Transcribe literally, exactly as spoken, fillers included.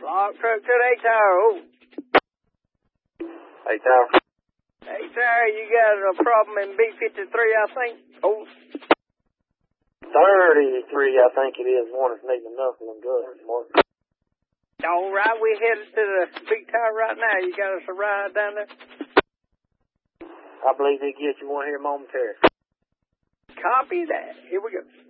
Rock truck to the H-Tower. Hey, Tower. Hey, Tower, you got a problem in B fifty-three, I think. Oh. thirty-three, I think it is. One is needing enough of them good. All right, we headed to the big tower right now. You got us a ride down there? I believe he'll get you one here momentarily. Copy that. Here we go.